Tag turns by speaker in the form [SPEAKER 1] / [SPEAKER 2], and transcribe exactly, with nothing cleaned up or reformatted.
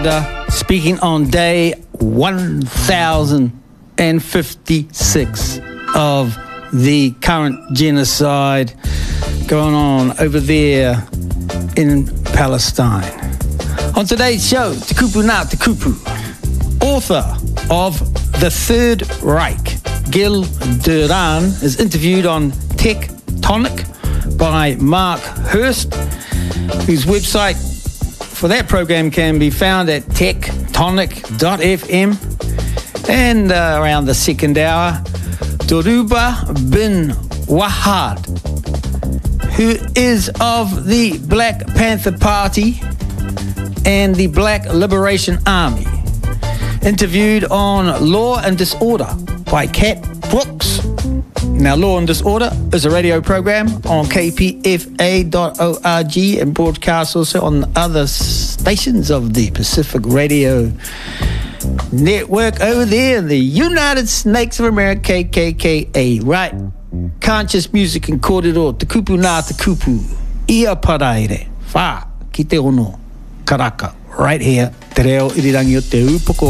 [SPEAKER 1] Speaking on day one thousand fifty-six of the current genocide going on over there in Palestine. On today's show, Te Kupu Nā Te Kupu, author of The Third Reich, Gil Duran, is interviewed on Tectonic by Mark Hurst, whose website for that program can be found at tectonic dot f m. And uh, around the second hour, Dhoruba bin Wahad, who is of the Black Panther Party and the Black Liberation Army, interviewed on Law and Disorder by Kat Brooks. Now, Law and Disorder is a radio program on k p f a dot org and broadcasts also on other stations of the Pacific Radio Network over there in the United States of America, K K K A, right? Conscious Music and Kōrero, Te Kupu Nā Te Kupu, Ia Paraire, Whā, ki te ono, Karaka, right here, Te Reo Irirangi o te Upoko.